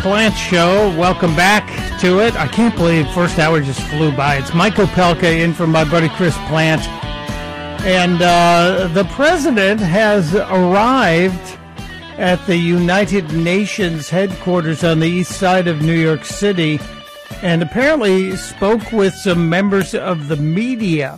Plant Show. Welcome back to it. I can't believe first hour just flew by. It's Mike Opelka in for my buddy Chris Plant. And the president has arrived at the United Nations headquarters on the east side of New York City and apparently spoke with some members of the media.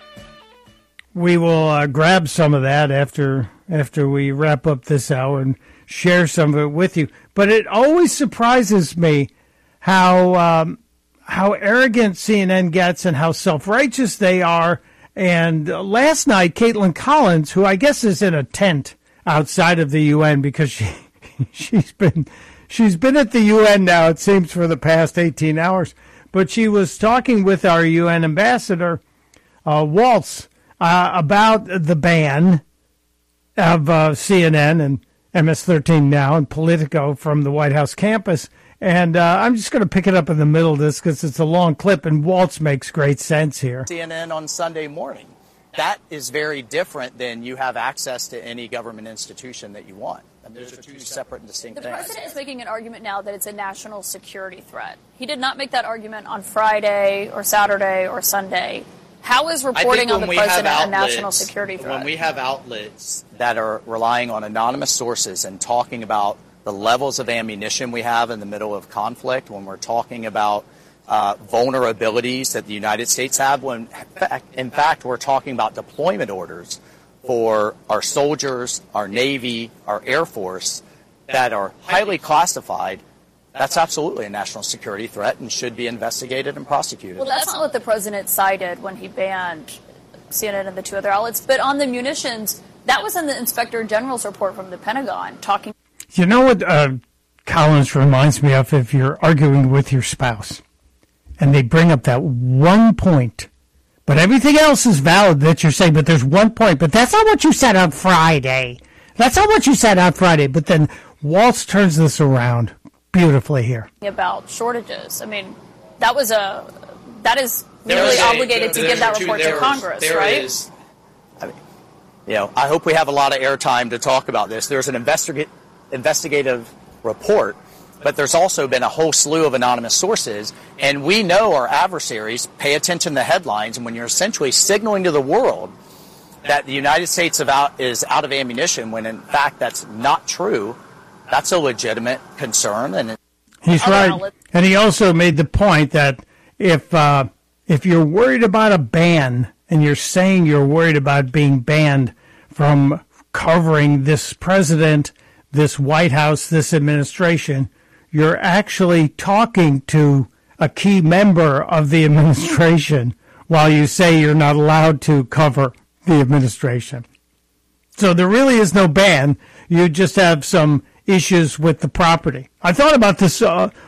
We will grab some of that after we wrap up this hour and share some of it with you. But it always surprises me how arrogant CNN gets and how self-righteous they are. And last night, Caitlin Collins, who I guess is in a tent outside of the UN because she's been at the UN now, it seems, for the past 18 hours. But she was talking with our UN ambassador, Waltz, about the ban of CNN and MS-13 Now and Politico from the White House campus. And I'm just going to pick it up in the middle of this because it's a long clip, and Waltz makes great sense here. CNN on Sunday morning. That is very different than you have access to any government institution that you want. I mean, those are two separate and distinct things. The president is making an argument now that it's a national security threat. He did not make that argument on Friday or Saturday or Sunday. How is reporting on the president a national security threat? When we have outlets that are relying on anonymous sources and talking about the levels of ammunition we have in the middle of conflict, when we're talking about vulnerabilities that the United States have, when in fact we're talking about deployment orders for our soldiers, our Navy, our Air Force that are highly classified, that's absolutely a national security threat and should be investigated and prosecuted. Well, that's not what the president cited when he banned CNN and the two other outlets. But on the munitions, that was in the Inspector General's report from the Pentagon talking. You know what Collins reminds me of if you're arguing with your spouse and they bring up that one point, but everything else is valid that you're saying, but there's one point, but that's not what you said on Friday. That's not what you said on Friday. But then Waltz turns this around beautifully here. About shortages. I mean, that is legally obligated to give that report to Congress, right? I hope we have a lot of airtime to talk about this. There's an investigative report, but there's also been a whole slew of anonymous sources, and we know our adversaries pay attention to the headlines, and when you're essentially signaling to the world that the United States is out of ammunition, when in fact that's not true, that's a legitimate concern. And he's right. And he also made the point that if you're worried about a ban and you're saying you're worried about being banned from covering this president, this White House, this administration, you're actually talking to a key member of the administration while you say you're not allowed to cover the administration. So there really is no ban. You just have some issues with the property. I thought about this